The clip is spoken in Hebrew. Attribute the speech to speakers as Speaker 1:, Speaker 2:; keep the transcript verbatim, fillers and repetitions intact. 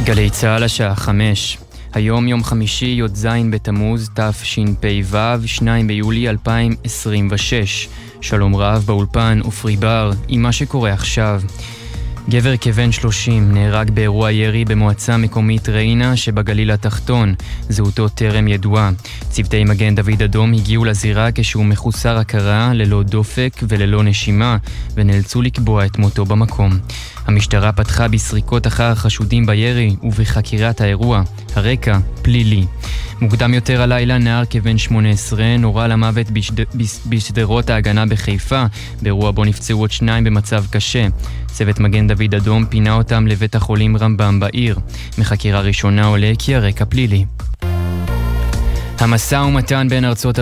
Speaker 1: גלי צהל השעה חמש. היום יום חמישי י"ז בתמוז תשפ"ו, שניים ביולי אלפיים עשרים ושש. שלום רב באולפן ופרי בר עם מה שקורה עכשיו. גבר כבן שלושים נהרג באירוע ירי במועצה מקומית ריינה שבגליל התחתון. זהותו טרם ידועה. צוותי מגן דוד אדום הגיעו לזירה כשהוא מחוסר הכרה, ללא דופק וללא נשימה, ונאלצו לקבוע את מותו במקום. המשטרה פתחה בסריקות אחר החשודים בירי ובחקירת האירוע. הרקע פלילי. מוקדם יותר הלילה נער כבן שמונה עשרה נורה למוות בשד... בשדרות ההגנה בחיפה, באירוע בו נפצעו עוד שניים במצב קשה. צוות מגן דוד אדום פינה אותם לבית החולים רמב"ם בעיר. מחקירה ראשונה עולה כי הרקע פלילי. המשא ומתן בין ארצות